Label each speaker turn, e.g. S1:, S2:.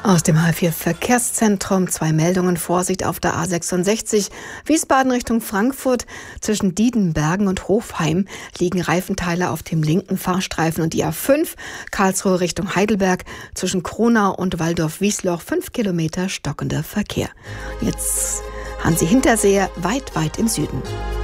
S1: Aus dem H4 Verkehrszentrum 2 Meldungen. Vorsicht auf der A66 Wiesbaden Richtung Frankfurt. Zwischen Diedenbergen und Hofheim liegen Reifenteile auf dem linken Fahrstreifen. Und die A5 Karlsruhe Richtung Heidelberg zwischen Kronau und Waldorf-Wiesloch 5 Kilometer stockender Verkehr. Jetzt Hansi Hinterseher, weit im Süden.